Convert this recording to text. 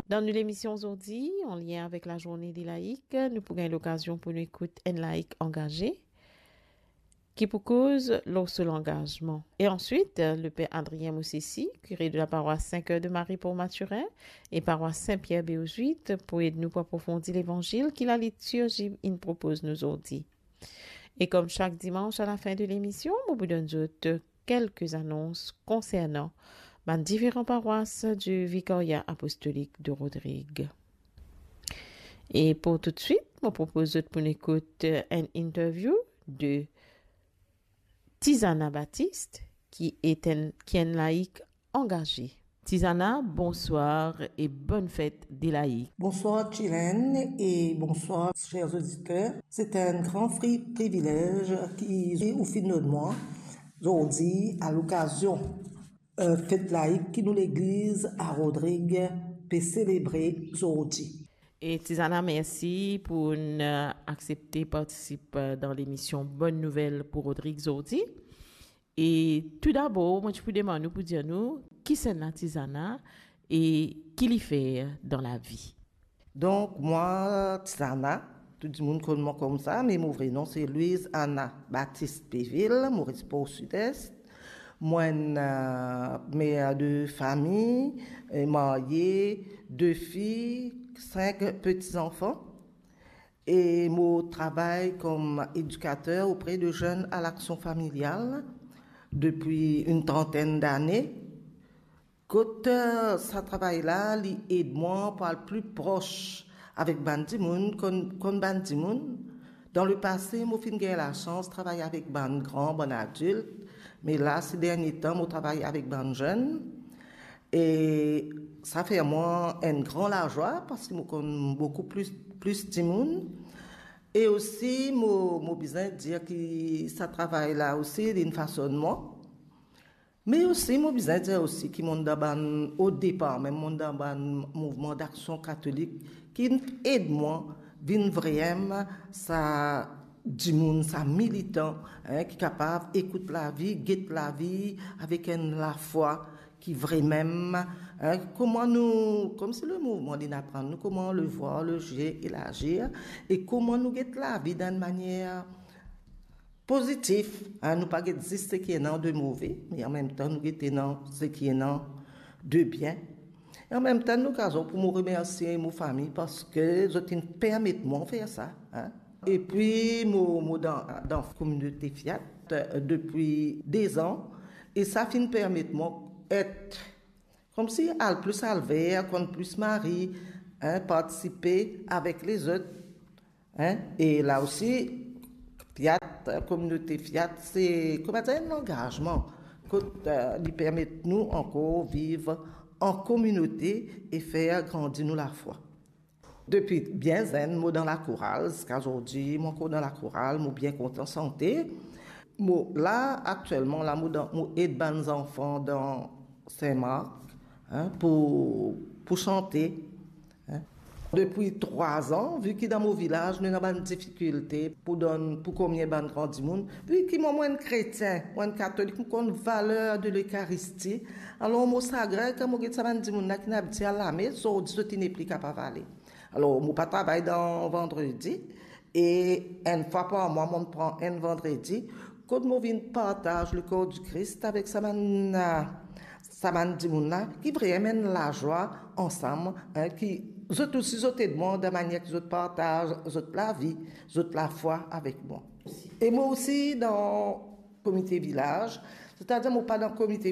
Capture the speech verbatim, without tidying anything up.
Dans l'émission aujourd'hui, en lien avec la journée des laïcs, nous pourrons l'occasion pour nous écouter un laïc engagé qui pour cause leur seul engagement. Et ensuite, le père Adrien Moussessi, curé de la paroisse Saint-Cœur de Marie pour Mathurin et paroisse Saint-Pierre Béosuite pour aider nous pour approfondir l'évangile que la liturgie nous propose nous aujourd'hui. Et comme chaque dimanche à la fin de l'émission, nous vous donnons quelques annonces concernant les différentes paroisses du vicariat apostolique de Rodrigue. Et pour tout de suite, je propose pour nous écouter une interview de Tisana Baptiste, qui est un, qui est une laïque engagée. Tisana, bonsoir et bonne fête des laïcs. Bonsoir Chilène et bonsoir chers auditeurs. C'est un grand privilège qui est au fin de mois, aujourd'hui, à l'occasion euh, fête laïque qui nous l'église à Rodrigue peut célébrer aujourd'hui. Et Tisana, merci pour euh, accepter de participer dans l'émission Bonne Nouvelle pour Rodrigue Zordi. Et tout d'abord, moi, je peux demander pour dire nous, qui c'est la Tisana et qui l'y fait dans la vie? Donc, moi, Tisana, tout le monde connaît moi comme ça, mais mon vrai nom, c'est Louise Anna Baptiste Péville, Maurice au Sud-Est. Moi, une euh, mère de famille, mariée, deux filles, cinq petits-enfants. Et mon travail comme éducateur auprès de jeunes à l'action familiale depuis une trentaine d'années. Quand euh, ça travail là, il aide moi pour être plus proche avec Bandimoun, con Bandimoun. Dans le passé, moi fin eu la chance de travailler avec ban grand, ban adulte, mais là ces derniers temps, moi travaille avec ban jeune. Et ça fait moi une grande la joie parce que moi connais beaucoup plus plus de monde. Et aussi, moi, moi besoin de dire que ça travaille là aussi d'une façon de moi. Mais aussi, moi besoin de dire aussi que mon daban, au départ, même mon daban mouvement d'action catholique, qui aide moi, vin vraiment, ça, du monde, ça militant, hein, qui est capable d'écouter la vie, guette la vie, avec une la foi, qui vraiment, hein, comment nous, comme c'est le mouvement d'apprendre, nous, comment le voir, le gérer et l'agir, et comment nous guette la vie d'une manière positive, hein, nous pas guette ce qui est non de mauvais, mais en même temps, nous guette non ce qui est non de bien. Et en même temps, nous casons pour me remercier mon famille parce que je te permets de moi faire ça, hein. Et puis, moi, moi dans, dans la communauté Fiat, euh, depuis des ans, et ça fin permet de moi être comme si elle plus alvé, qu'on plus mari, hein, participer avec les autres, hein, et là aussi Fiat, communauté Fiat, c'est comment dire un engagement qui euh, permet de nous encore vivre en communauté et faire grandir nous la foi. Depuis bien zen, moi dans la chorale, jusqu'à aujourd'hui, moi encore dans la chorale, moi bien content santé. Moi là actuellement là, moi dans moi aide les enfants dans Saint-Marc, hein, pour, pour chanter. Hein. Depuis trois ans, vu que dans mon village, nous avons une difficulté pour donner, pour combien de grand du monde, vu que moi, moi, un chrétien, moi, un catholique, moi, une valeur de l'Eucharistie, alors, moi, ça grec, quand moi, j'ai ça, du monde, qui n'habite à la maison, je n'ai plus capable d'aller. Alors, moi, pas travaille dans vendredi, et une fois par mois, moi, je prends un vendredi, quand moi, je partage le corps du Christ avec sa man, ça m'a dit qui vraiment la joie ensemble, hein, qui je aussi je te demande de manière que je partage, je la vie, je la foi avec moi. Et moi aussi dans le comité village, c'est-à-dire moi pas dans le comité